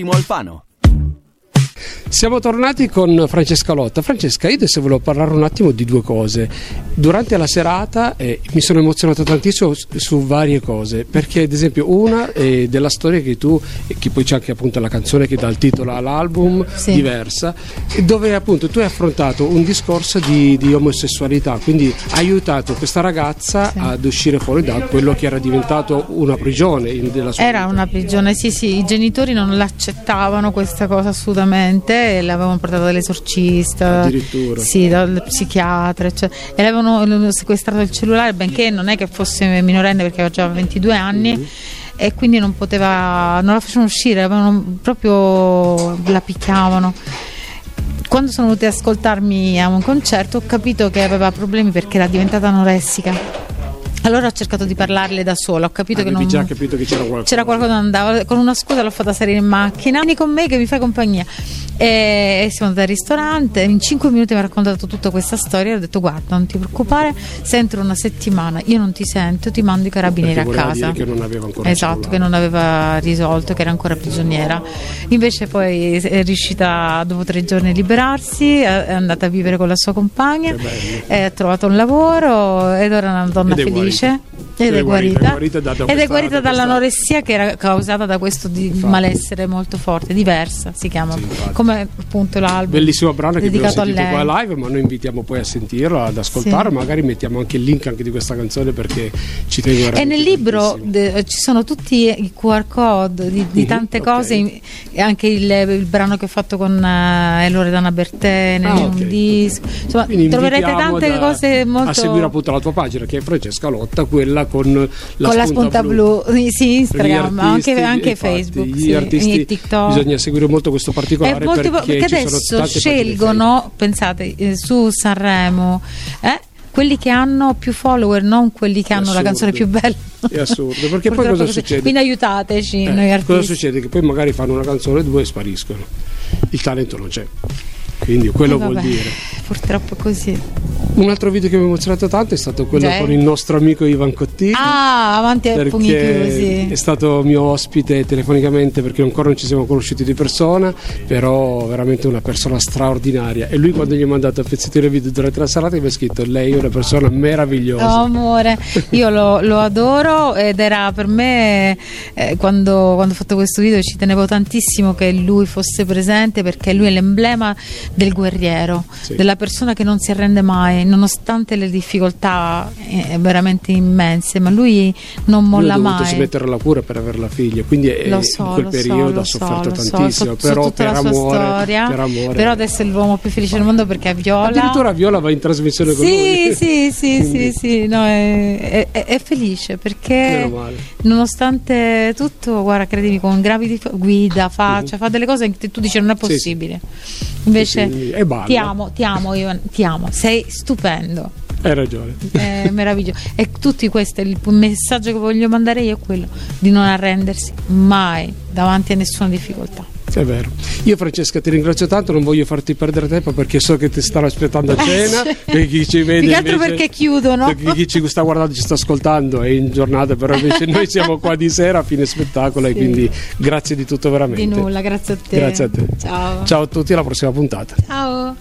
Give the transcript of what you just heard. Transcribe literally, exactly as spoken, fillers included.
Alfano. Siamo tornati con Francesca Lotta. Francesca, io adesso volevo parlare un attimo di due cose. Durante la serata eh, mi sono emozionato tantissimo su, su varie cose, perché ad esempio una è della storia che tu, e che poi c'è anche appunto la canzone che dà il titolo all'album, sì. Diversa, dove appunto tu hai affrontato un discorso di, di omosessualità, quindi hai aiutato questa ragazza, sì, ad uscire fuori da quello che era diventato una prigione in, della sua era vita. Una prigione, sì sì, i genitori non l'accettavano questa cosa assolutamente, e l'avevano portata dall'esorcista, addirittura, sì, dal psichiatra, cioè, e l'avevano sequestrato il cellulare, benché non è che fosse minorenne perché aveva già ventidue anni, mm-hmm, e quindi non poteva, non la facevano uscire, avevano proprio, la picchiavano. Quando sono venuti ad ascoltarmi a un concerto ho capito che aveva problemi perché era diventata anoressica. Allora ho cercato di parlarle da sola, ho capito, ah, che non già capito che c'era qualcosa. C'era qualcosa che non andava, con una scusa l'ho fatta salire in macchina, vieni con me che mi fai compagnia. E siamo andati al ristorante, in cinque minuti mi ha raccontato tutta questa storia e ho detto: guarda, non ti preoccupare, se entro una settimana io non ti sento, ti mando i carabinieri a casa. Dire che non aveva ancora esatto, che non aveva risolto, che era ancora prigioniera. Invece poi è riuscita dopo tre giorni a liberarsi, è andata a vivere con la sua compagna, ha trovato un lavoro ed ora è una donna felice. Ed è guarita, ed è guarita, ed è guarita dall'anoressia che era causata da questo di malessere molto forte, Diversa si chiama, sì, come appunto l'album. Bellissimo brano che abbiamo sentito qua live, ma noi invitiamo poi a sentirlo, ad ascoltare, sì, magari mettiamo anche il link anche di questa canzone perché ci tengo veramente. E nel libro de, ci sono tutti i Q R code di, di tante mm-hmm, cose, okay, anche il, il brano che ho fatto con uh, Loredana Bertene, ah, okay, un disco, insomma troverete tante cose molto. A seguire appunto la tua pagina che è Francesca Lotta, quella con la, con spunta, la spunta blu, blu. Sì, Instagram, artisti, anche, anche infatti, Facebook, gli sì, artisti, TikTok. Bisogna seguire molto questo particolare, molto, perché, perché adesso scelgono, pensate, eh, su Sanremo, eh, quelli che hanno più follower, non quelli che è hanno assurdo. La canzone più bella. È assurdo, perché poi cosa succede? Quindi aiutateci, eh, noi artisti. Cosa succede? Che poi magari fanno una canzone e due e spariscono, il talento non c'è, quindi quello eh, vuol dire purtroppo è così. Un altro video che mi ha emozionato tanto è stato quello Già. con il nostro amico Ivan Cottini. Ah, avanti a pugni chiusi. È stato mio ospite telefonicamente, perché ancora non ci siamo conosciuti di persona, però veramente una persona straordinaria. E lui, quando gli ho mandato a pezzettino il video durante la serata, mi ha scritto: lei è una persona meravigliosa. Oh, amore, io lo, lo adoro, ed era per me eh, quando, quando ho fatto questo video ci tenevo tantissimo che lui fosse presente, perché lui è l'emblema del guerriero, sì, della persona che non si arrende mai nonostante le difficoltà eh, veramente immense, ma lui non molla lui ha mai. dovuto smettere la cura per avere la figlia, quindi è, so, in quel periodo so, ha sofferto so, tantissimo, so, però so, per, la amore, storia, per amore però adesso è l'uomo più felice del mondo, perché a Viola addirittura Viola va in trasmissione con sì, lui. sì sì quindi... sì sì no, è, è, è felice perché nonostante tutto, guarda, credimi, con gravidi guida, faccia, uh-huh, fa delle cose che tu dici non è possibile, sì, sì. Invece sì, sì, ti amo, ti amo Ivan, ti amo, sei stupendo. Hai ragione. È meraviglioso. E tutti questo, il messaggio che voglio mandare io è quello di non arrendersi mai davanti a nessuna difficoltà. È vero. Io, Francesca, ti ringrazio tanto, non voglio farti perdere tempo perché so che ti stanno aspettando a cena, e chi ci vede più che altro invece, perché chiudono, chi ci sta guardando, ci sta ascoltando è in giornata, però invece noi siamo qua di sera a fine spettacolo, sì, e quindi grazie di tutto veramente. Di nulla, grazie a te. Grazie a te. Ciao. Ciao a tutti, alla prossima puntata. Ciao.